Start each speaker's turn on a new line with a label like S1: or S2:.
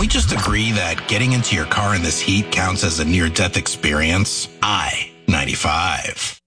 S1: we just agree that getting into your car in this heat counts as a near-death experience? I-95.